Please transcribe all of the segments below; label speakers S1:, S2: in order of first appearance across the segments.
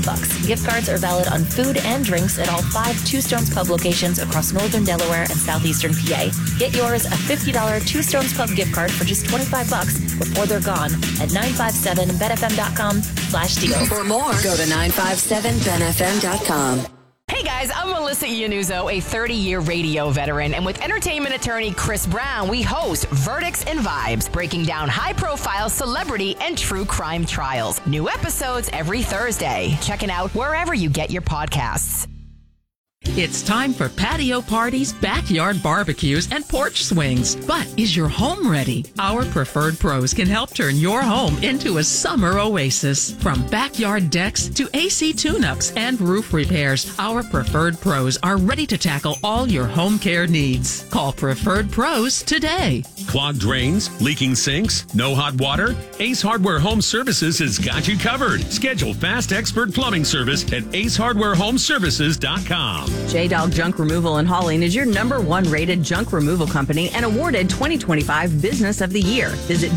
S1: Gift cards are valid on food and drinks at all 5 Two Stones Pub locations across northern Delaware and southeastern PA. Get yours a $50 Two Stones Pub gift card for just $25 before they're gone at 957benfm.com/deals.
S2: For more, go to 957benfm.com.
S3: Hey guys, I'm Melissa Iannuzzo, a 30-year radio veteran, and with entertainment attorney Chris Brown, we host Verdicts and Vibes, breaking down high-profile celebrity and true crime trials. New episodes every Thursday. Check it out wherever you get your podcasts.
S4: It's time for patio parties, backyard barbecues, and porch swings. But is your home ready? Our preferred pros can help turn your home into a summer oasis. From backyard decks to AC tune-ups and roof repairs, our preferred pros are ready to tackle all your home care needs. Call Preferred Pros today.
S5: Clogged drains, leaking sinks, no hot water? Ace Hardware Home Services has got you covered. Schedule fast expert plumbing service at acehardwarehomeservices.com.
S6: J-Dog Junk Removal in Halling is your #1 rated junk removal company and awarded 2025 Business of the Year. Visit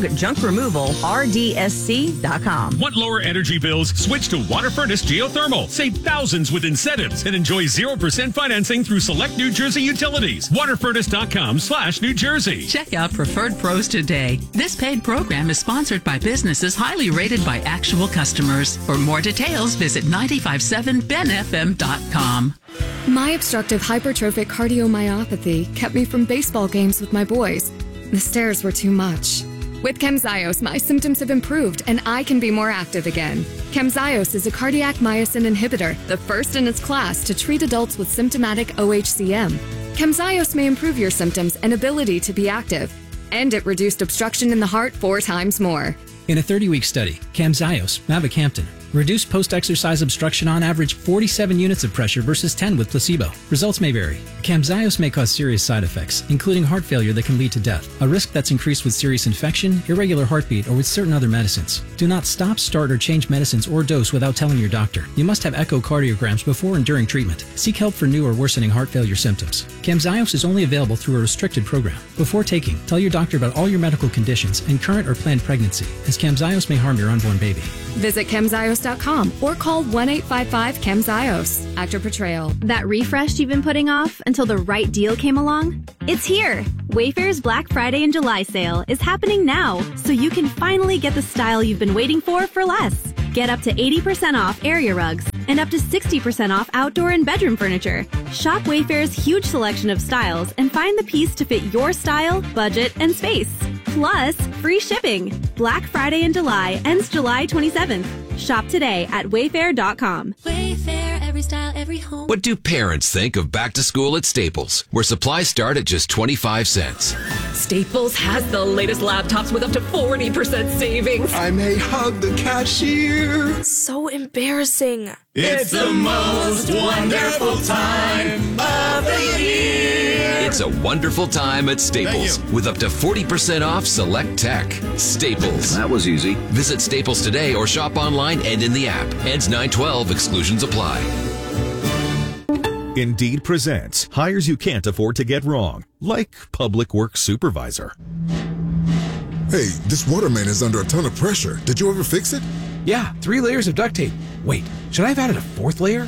S6: JDogJunkRemovalRDSC.com.
S5: Want lower energy bills? Switch to Water Furnace Geothermal. Save thousands with incentives and enjoy 0% financing through select New Jersey utilities. Waterfurnace.com/New Jersey.
S4: Check out Preferred Pros today. This paid program is sponsored by businesses highly rated by actual customers. For more details, visit 957benfm.com.
S7: My obstructive hypertrophic cardiomyopathy kept me from baseball games with my boys. The stairs were too much. With Camzyos, my symptoms have improved and I can be more active again. Camzyos is a cardiac myosin inhibitor, the first in its class to treat adults with symptomatic OHCM. Camzyos may improve your symptoms and ability to be active, and it reduced obstruction in the heart 4 times more.
S8: In a 30-week study, Camzyos, mavacamten, reduced post-exercise obstruction on average 47 units of pressure versus 10 with placebo. Results may vary. Camzyos may cause serious side effects, including heart failure that can lead to death, a risk that's increased with serious infection, irregular heartbeat, or with certain other medicines. Do not stop, start, or change medicines or dose without telling your doctor. You must have echocardiograms before and during treatment. Seek help for new or worsening heart failure symptoms. Camzyos is only available through a restricted program. Before taking, tell your doctor about all your medical conditions and current or planned pregnancy, as Camzyos may harm your unborn baby.
S7: Visit Camzyos.com or call 1-855-CAMZYOS. Actor portrayal.
S9: That refresh you've been putting off until the right deal came along? It's here! Wayfair's Black Friday and July sale is happening now, so you can finally get the style you've been waiting for less. Get up to 80% off area rugs and up to 60% off outdoor and bedroom furniture. Shop Wayfair's huge selection of styles and find the piece to fit your style, budget, and space. Plus, free shipping. Black Friday in July ends July 27th. Shop today at Wayfair.com.
S10: Wayfair, every style, every home.
S11: What do parents think of back to school at Staples, where supplies start at just 25 cents?
S12: Staples has the latest laptops with up to 40% savings.
S13: I may hug the cashier.
S14: So embarrassing.
S15: It's the most wonderful time of the year.
S11: It's a wonderful time at Staples with up to 40% off select tech. Staples.
S16: That was easy.
S11: Visit Staples today or shop online and in the app. Ends 9/12. Exclusions apply.
S17: Indeed presents hires you can't afford to get wrong, like public works supervisor.
S18: Hey, this water main is under a ton of pressure. Did you ever fix it?
S19: Yeah, 3 layers of duct tape. Wait, should I have added a 4th layer?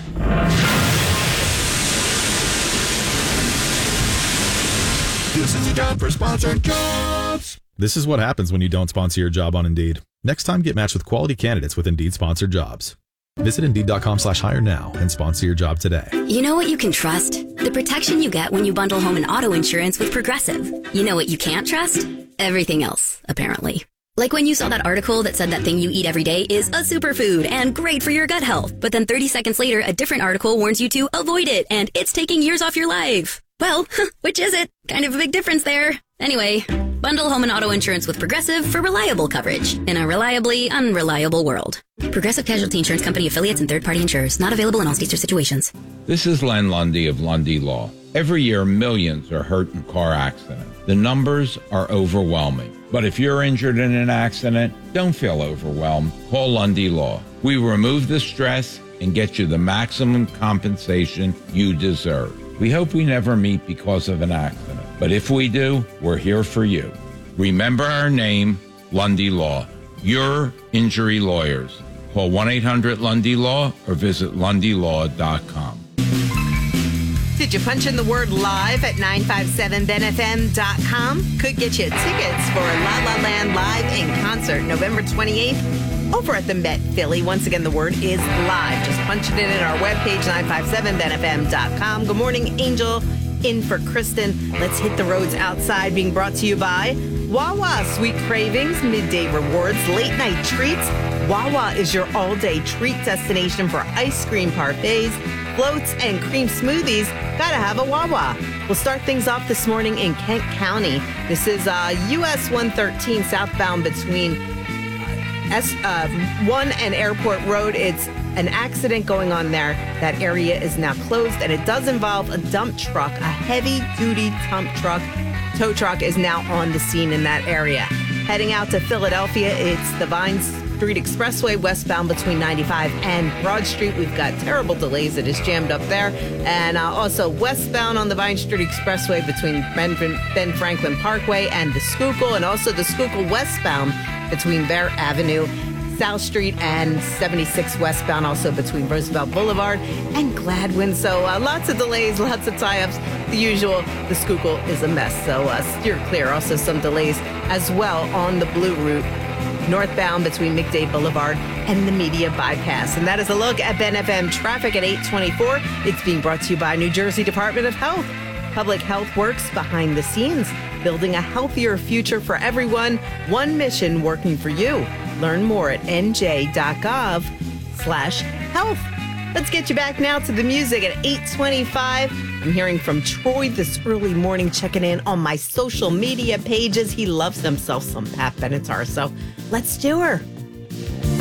S13: This is your job for sponsored jobs.
S17: This is what happens when you don't sponsor your job on Indeed. Next time, get matched with quality candidates with Indeed sponsored jobs. Visit Indeed.com/hire now and sponsor your job today.
S20: You know what you can trust? The protection you get when you bundle home and auto insurance with Progressive. You know what you can't trust? Everything else, apparently. Like when you saw that article that said that thing you eat every day is a superfood and great for your gut health. But then 30 seconds later, a different article warns you to avoid it and it's taking years off your life. Well, which is it? Kind of a big difference there. Anyway, bundle home and auto insurance with Progressive for reliable coverage in a reliably unreliable world. Progressive Casualty Insurance Company affiliates and third-party insurers. Not available in all states or situations.
S21: This is Len Lundy of Lundy Law. Every year, millions are hurt in car accidents. The numbers are overwhelming. But if you're injured in an accident, don't feel overwhelmed. Call Lundy Law. We remove the stress and get you the maximum compensation you deserve. We hope we never meet because of an accident. But if we do, we're here for you. Remember our name, Lundy Law. Your injury lawyers. Call 1-800-LUNDY-LAW or visit LundyLaw.com.
S2: Did you punch in the word live at 957benfm.com? Could get you tickets for La La Land Live in Concert November 28th over at the Met Philly. Once again, the word is live. Just punch it in our webpage, 957benfm.com. Good morning, Angel. In for Kristen. Let's hit the roads outside, being brought to you by Wawa. Sweet cravings, midday rewards, late night treats. Wawa is your all-day treat destination for ice cream parfaits, floats, and cream smoothies. Gotta have a Wawa. We'll start things off this morning in Kent County. This is US 113 southbound between S1 and Airport Road. It's an accident going on there. That area is now closed, and it does involve a dump truck. A heavy-duty tow truck is now on the scene in that area. Heading out to Philadelphia, it's the Vine Street Expressway westbound between 95 and Broad Street. We've got terrible delays. It is jammed up there. And also westbound on the Vine Street Expressway between Ben Franklin Parkway and the Schuylkill, and also the Schuylkill westbound between Bear Avenue, South Street, and 76 westbound, also between Roosevelt Boulevard and Gladwin. So lots of delays, lots of tie-ups. The usual, the Schuylkill is a mess, so steer clear. Also some delays as well on the Blue Route, northbound between McDade Boulevard and the Media Bypass. And that is a look at Ben FM traffic at 8:24. It's being brought to you by New Jersey Department of Health. Public health works behind the scenes, building a healthier future for everyone. One mission working for you. Learn more at nj.gov/health. Let's get you back now to the music at 8:25. I'm hearing from Troy this early morning, checking in on my social media pages. He loves himself some Pat Benatar, so let's do her.